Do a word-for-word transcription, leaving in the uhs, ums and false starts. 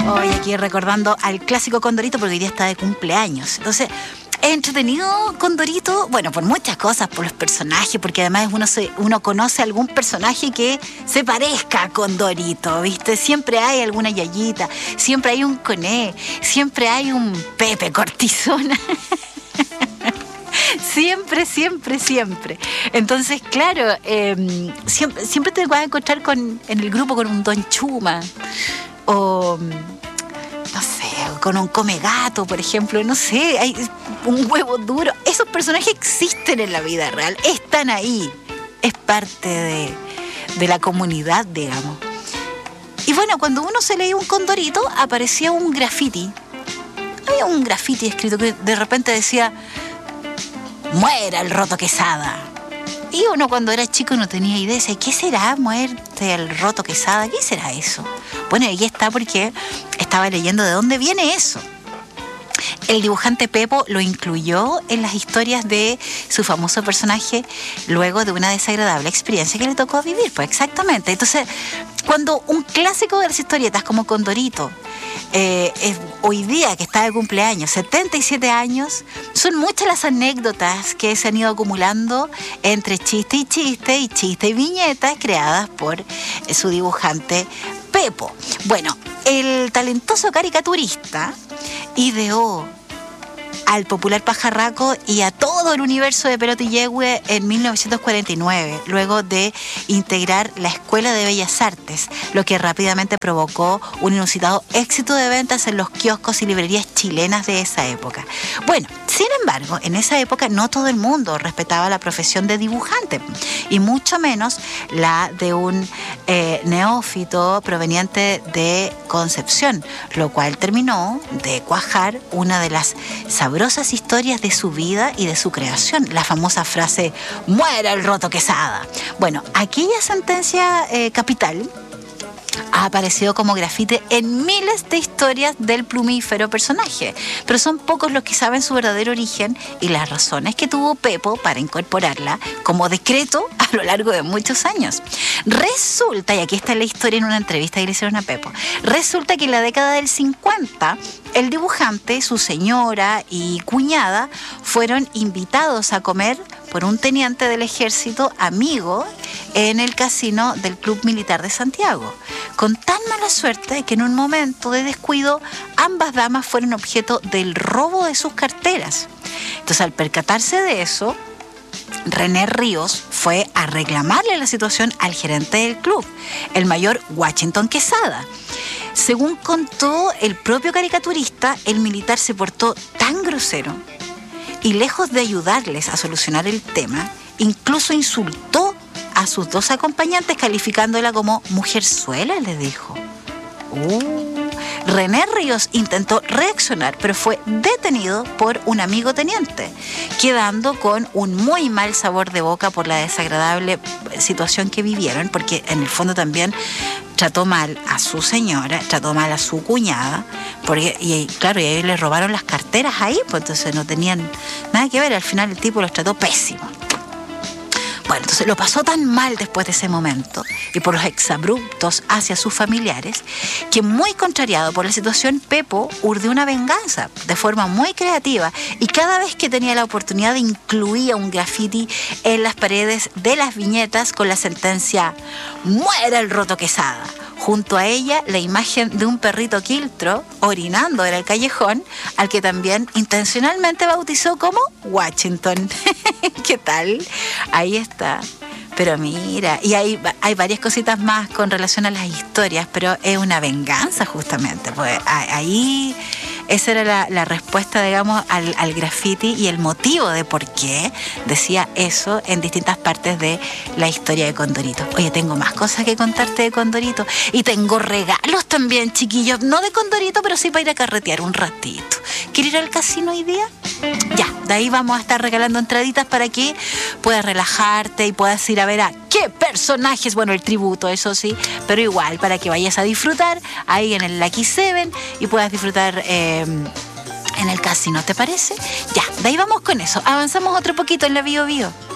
Hoy aquí recordando al clásico Condorito porque hoy día está de cumpleaños. Entonces, es entretenido Condorito, bueno, por muchas cosas, por los personajes, porque además uno, se, uno conoce algún personaje que se parezca a Condorito, ¿viste? Siempre hay alguna Yayita, siempre hay un Coné, siempre hay un Pepe Cortisona. Siempre, siempre, siempre. Entonces, claro, eh, siempre, siempre te vas a encontrar con, en el grupo con un Don Chuma o, no sé, con un Come Gato, por ejemplo, no sé, hay un Huevo Duro. Esos personajes existen en la vida real, están ahí, es parte de, de la comunidad, digamos. Y bueno, cuando uno se leía un Condorito, aparecía un graffiti. Había un graffiti escrito que de repente decía: muera el Roto Quesada. Y uno cuando era chico no tenía idea, decía, ¿qué será muerte el Roto Quesada? ¿Qué será eso? Bueno, ahí está porque estaba leyendo de dónde viene eso. El dibujante Pepo lo incluyó en las historias de su famoso personaje luego de una desagradable experiencia que le tocó vivir. Pues exactamente. Entonces, cuando un clásico de las historietas como Condorito, eh, es, hoy día que está de cumpleaños, setenta y siete años, son muchas las anécdotas que se han ido acumulando entre chiste y chiste y chiste y viñetas creadas por eh, su dibujante Pepo. Bueno, el talentoso caricaturista ideó al popular pajarraco y a todo el universo de Pelota y Yehue en mil novecientos cuarenta y nueve, luego de integrar la Escuela de Bellas Artes, lo que rápidamente provocó un inusitado éxito de ventas en los kioscos y librerías chilenas de esa época. Bueno, sin embargo, en esa época no todo el mundo respetaba la profesión de dibujante, y mucho menos la de un eh, neófito proveniente de Concepción, lo cual terminó de cuajar una de las sabrosas historias de su vida y de su creación, la famosa frase «muera el Roto Quesada». Bueno, aquella sentencia eh, capital ha aparecido como grafite en miles de historias del plumífero personaje, pero son pocos los que saben su verdadero origen y las razones que tuvo Pepo para incorporarla como decreto a lo largo de muchos años. Resulta, y aquí está la historia en una entrevista que le hicieron a Pepo, resulta que en la década del cincuenta, el dibujante, su señora y cuñada fueron invitados a comer por un teniente del ejército amigo en el casino del Club Militar de Santiago, con tan mala suerte que en un momento de descuido ambas damas fueron objeto del robo de sus carteras. Entonces, al percatarse de eso, René Ríos fue a reclamarle la situación al gerente del club, el mayor Washington Quesada. Según contó el propio caricaturista, el militar se portó tan grosero y, lejos de ayudarles a solucionar el tema, incluso insultó a sus dos acompañantes calificándola como mujerzuela, le dijo. Uh. René Ríos intentó reaccionar, pero fue detenido por un amigo teniente, quedando con un muy mal sabor de boca por la desagradable situación que vivieron, porque en el fondo también trató mal a su señora, trató mal a su cuñada, porque, y claro, y ahí le robaron las carteras ahí, pues entonces no tenían nada que ver, al final el tipo los trató pésimo. Bueno, entonces lo pasó tan mal después de ese momento y por los exabruptos hacia sus familiares que, muy contrariado por la situación, Pepo urdió una venganza de forma muy creativa y cada vez que tenía la oportunidad incluía un graffiti en las paredes de las viñetas con la sentencia «muera el Roto Quesada». Junto a ella, la imagen de un perrito quiltro orinando en el callejón, al que también intencionalmente bautizó como Washington. ¿Qué tal? Ahí está. Pero mira, y hay, hay varias cositas más con relación a las historias, pero es una venganza justamente. Pues ahí esa era la, la respuesta, digamos, al, al graffiti y el motivo de por qué decía eso en distintas partes de la historia de Condorito. Oye, tengo más cosas que contarte de Condorito y tengo regalos también, chiquillos. No de Condorito, pero sí para ir a carretear un ratito. ¿Quieres ir al casino hoy día? Ya, de ahí vamos a estar regalando entraditas para que puedas relajarte y puedas ir a ver a qué personajes, bueno, el tributo, eso sí, pero igual para que vayas a disfrutar ahí en el Lucky Seven y puedas disfrutar eh, en el casino, ¿te parece? Ya, de ahí vamos con eso. Avanzamos otro poquito en la Bio Bio.